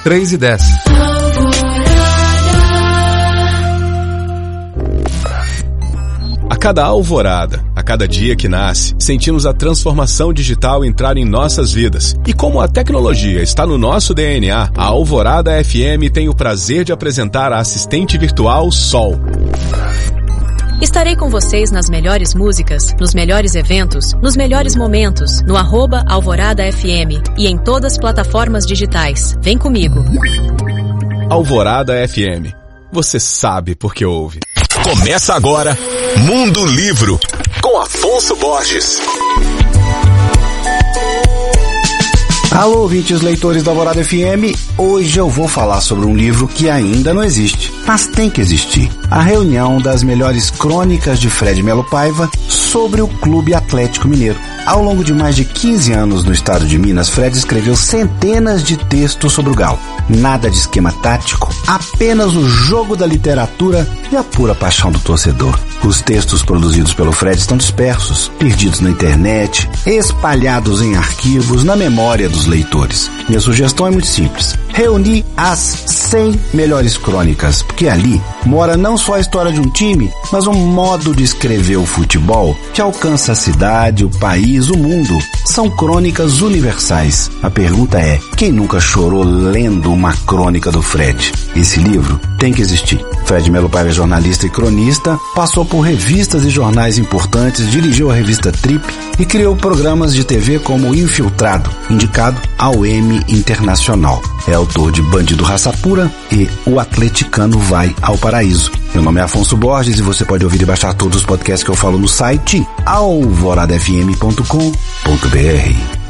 3:10. A cada alvorada, a cada dia que nasce, sentimos a transformação digital entrar em nossas vidas. E como a tecnologia está no nosso DNA, a Alvorada FM tem o prazer de apresentar a assistente virtual Sol. Estarei com vocês nas melhores músicas, nos melhores eventos, nos melhores momentos, no @Alvorada FM e em todas as plataformas digitais. Vem comigo. Alvorada FM. Você sabe porque ouve. Começa agora Mundo Livro, com Afonso Borges. Alô, ouvintes leitores da Alvorada FM. Hoje eu vou falar sobre um livro que ainda não existe, mas tem que existir. A reunião das melhores crônicas de Fred Melo Paiva sobre o Clube Atlético Mineiro. Ao longo de mais de 15 anos no estado de Minas, Fred escreveu centenas de textos sobre o Galo. Nada de esquema tático, apenas o jogo da literatura e a pura paixão do torcedor. Os textos produzidos pelo Fred estão dispersos, perdidos na internet, espalhados em arquivos, na memória dos leitores. Minha sugestão é muito simples. Reunir as 100 melhores crônicas, porque ali mora não só a história de um time, mas um modo de escrever o futebol que alcança a cidade, o país, o mundo. São crônicas universais. A pergunta é, quem nunca chorou lendo uma crônica do Fred? Esse livro tem que existir. Fred Melo Paiva é jornalista e cronista, passou por revistas e jornais importantes, dirigiu a revista Trip e criou programas de TV como Infiltrado, indicado ao Emmy Internacional. É autor de Bandido Raça Pura e O Atleticano Vai ao Paraíso. Meu nome é Afonso Borges e você pode ouvir e baixar todos os podcasts que eu falo no site alvoradafm.com.br.